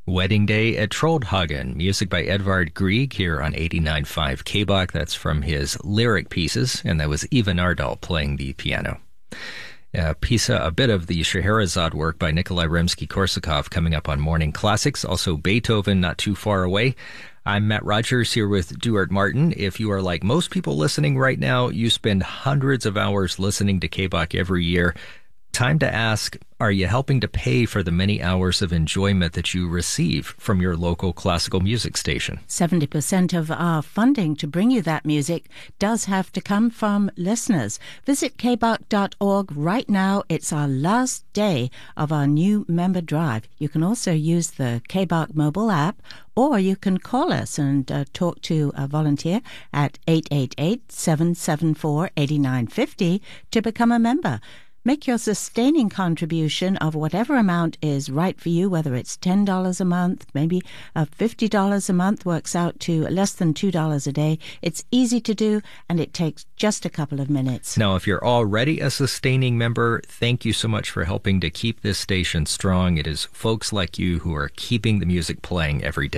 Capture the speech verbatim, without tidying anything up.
Wedding Day at Troldhagen, music by Edvard Grieg here on eighty-nine point five K B O C. That's from his lyric pieces, and that was Eva Nardal playing the piano. A piece, a bit of the Scheherazade work by Nikolai Rimsky-Korsakov coming up on Morning Classics. Also Beethoven, not too far away. I'm Matt Rogers here with Duart Martin. If you are like most people listening right now, you spend hundreds of hours listening to K B O C every year. Time to ask, are you helping to pay for the many hours of enjoyment that you receive from your local classical music station? seventy percent of our funding to bring you that music does have to come from listeners. Visit k b o c dot org right now. It's our last day of our new member drive. You can also use the K B O C mobile app, or you can call us and uh, talk to a volunteer at eight eight eight, seven seven four, eight nine five zero to become a member. Make your sustaining contribution of whatever amount is right for you, whether it's ten dollars a month, maybe uh, fifty dollars a month works out to less than two dollars a day. It's easy to do, and it takes just a couple of minutes. Now, if you're already a sustaining member, thank you so much for helping to keep this station strong. It is folks like you who are keeping the music playing every day.